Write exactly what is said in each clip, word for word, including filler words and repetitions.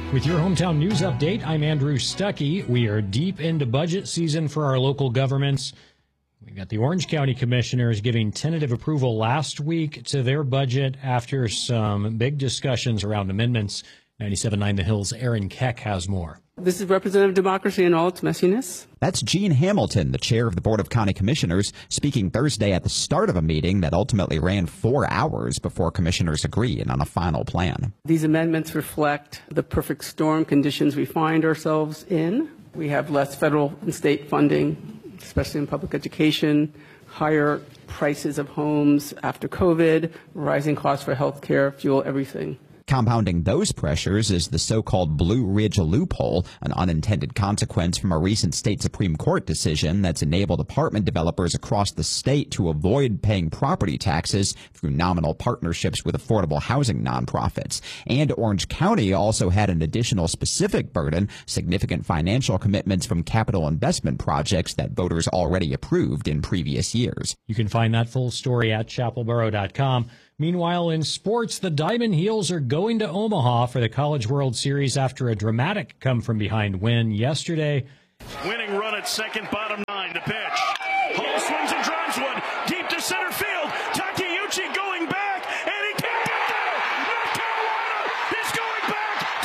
With your hometown news update, I'm Andrew Stuckey. We are deep into budget season for our local governments. We got the Orange County Commissioners giving tentative approval last week to their budget after some big discussions around amendments. ninety-seven point nine The Hill's Aaron Keck has more. This is representative democracy in all its messiness. That's Gene Hamilton, the chair of the Board of County Commissioners, speaking Thursday at the start of a meeting that ultimately ran four hours before commissioners agreed on a final plan. These amendments reflect the perfect storm conditions we find ourselves in. We have less federal and state funding, especially in public education, higher prices of homes after COVID, rising costs for health care, fuel, everything. Compounding those pressures is the so-called Blue Ridge loophole, an unintended consequence from a recent state Supreme Court decision that's enabled apartment developers across the state to avoid paying property taxes through nominal partnerships with affordable housing nonprofits. And Orange County also had an additional specific burden, significant financial commitments from capital investment projects that voters already approved in previous years. You can find that full story at chapel borough dot com. Meanwhile, in sports, the Diamond Heels are going to Omaha for the College World Series after a dramatic come-from-behind win yesterday. Winning run at second, bottom nine to pitch. Hall swings and drives one deep to center field. Takeuchi going back, and he can't get there. North Carolina is going back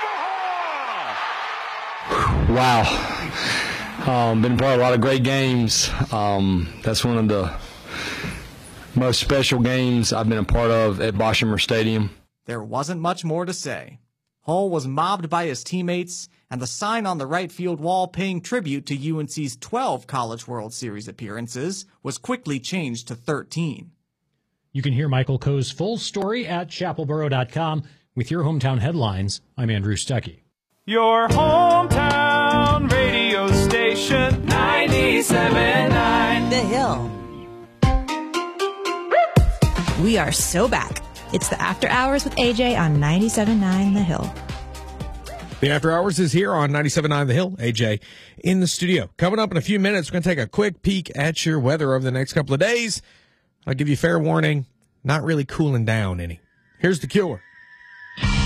to Omaha. Wow. Um, been part of a lot of great games. Um, that's one of the most special games I've been a part of at Boshamer Stadium. There wasn't much more to say. Hull was mobbed by his teammates, and the sign on the right field wall paying tribute to U N C's twelve College World Series appearances was quickly changed to thirteen. You can hear Michael Coe's full story at chapel borough dot com. With your hometown headlines, I'm Andrew Stuckey. Your hometown radio station, ninety-seven point nine The Hill. We are so back. It's the After Hours with A J on ninety-seven point nine The Hill. The After Hours is here on ninety-seven point nine The Hill. A J in the studio. Coming up in a few minutes, we're going to take a quick peek at your weather over the next couple of days. I'll give you fair warning, not really cooling down any. Here's The Cure.